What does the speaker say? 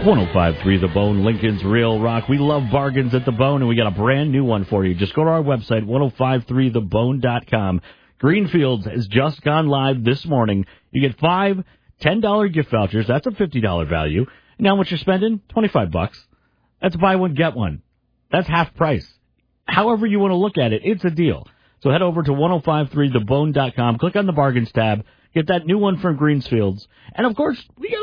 105.3 The Bone, Lincoln's Real Rock. We love bargains at The Bone, and we got a brand new one for you. Just go to our website, 1053thebone.com. Greenfields has just gone live this morning. You get 5 $10 gift vouchers. That's a $50 value. Now what you're spending? $25. That's buy one, get one. That's half price. However you want to look at it, it's a deal. So head over to 1053thebone.com, click on the bargains tab, get that new one from Greenfields. And, of course, we got